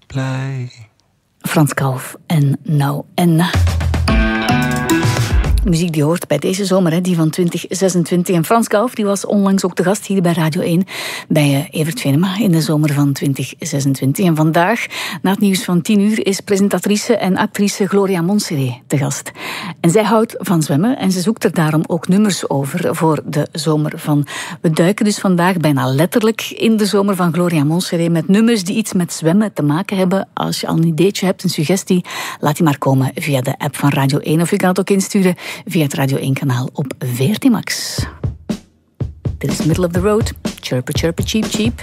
blij. Frans Kalf en Nou en... Muziek die hoort bij deze zomer, die van 2026. En Frans Kalf die was onlangs ook de gast hier bij Radio 1... bij Evert Venema in de zomer van 2026. En vandaag, na het nieuws van 10 uur... is presentatrice en actrice Gloria Monserrat te gast. En zij houdt van zwemmen en ze zoekt er daarom ook nummers over... voor de zomer van... We duiken dus vandaag bijna letterlijk in de zomer van Gloria Monserrat... met nummers die iets met zwemmen te maken hebben. Als je al een ideetje hebt, een suggestie... laat die maar komen via de app van Radio 1. Of je kan het ook insturen... via het Radio 1-kanaal op VRT Max. Dit is Middle of the Road. Chirper, chirper, cheep, cheep.